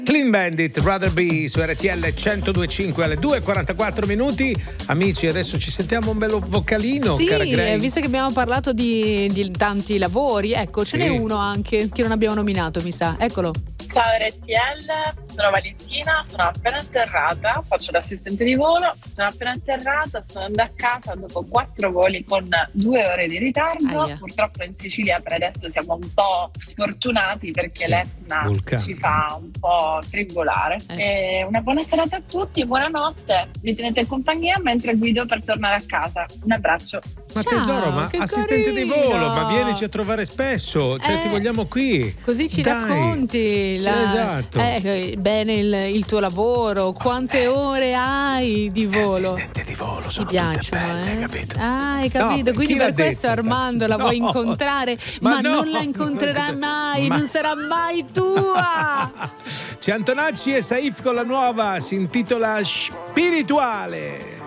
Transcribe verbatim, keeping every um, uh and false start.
Clean Bandit, Rather Be su R T L centodue e cinque alle due e quarantaquattro minuti. Amici, adesso ci sentiamo un bello vocalino, sì, cara Grace. Visto che abbiamo parlato di, di tanti lavori, ecco, ce sì. n'è uno anche che non abbiamo nominato, mi sa. Eccolo. Ciao R T L, sono Valentina, sono appena atterrata, faccio l'assistente di volo, sono appena atterrata, sono andata a casa dopo quattro voli con due ore di ritardo. Aia. Purtroppo in Sicilia per adesso siamo un po' sfortunati perché Sì, l'Etna vulcano. ci fa un po' tribolare. Eh. E una buona serata a tutti, buonanotte, mi tenete in compagnia mentre guido per tornare a casa. Un abbraccio. Ma Ciao, tesoro, ma che assistente di carino. volo, ma vienici a trovare spesso, cioè Eh, ti vogliamo qui. Così ci Dai. racconti la- esatto. eh, bene il, il tuo lavoro, quante ore hai di volo. Assistente di volo, Ti sono piacciono, tutte belle, eh? capito? Ah, hai capito. No, Quindi chi per l'ha questo detto? Armando la No, vuoi incontrare, ma, ma no, non la incontrerai non- mai, ma- non sarà mai tua. C'è Antonacci e Saif con la nuova, si intitola Spirituale.